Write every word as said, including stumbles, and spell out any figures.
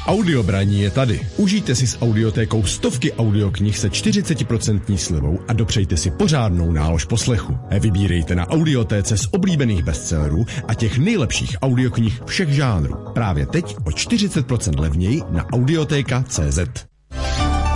Audiobraní je tady. Užijte si s audiotékou stovky audioknih se čtyřicet procent slevou a dopřejte si pořádnou nálož poslechu. Vybírejte na audiotéce z oblíbených bestsellerů a těch nejlepších audioknih všech žánrů. Právě teď o čtyřicet procent levněji na audiotéka tečka cé zet.